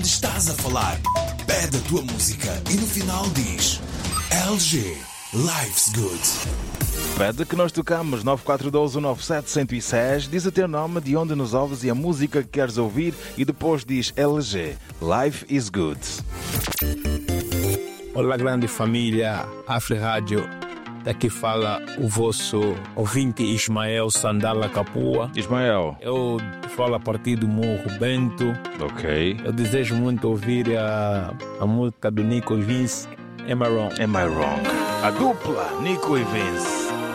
onde estás a falar. Pede a tua música e no final diz LG, Life's Good. Pede que nós tocamos 9412-197-106. Diz o teu nome, de onde nos ouves e a música que queres ouvir e depois diz LG, Life is Good. Olá, grande família Afri Rádio. Daqui fala o vosso ouvinte Ismael Sandala Capua. Ismael. Eu falo a partir do Morro Bento. Ok. Eu desejo muito ouvir a música do Nico e Vince, Am I Wrong? Am I Wrong? A dupla Nico e Vince.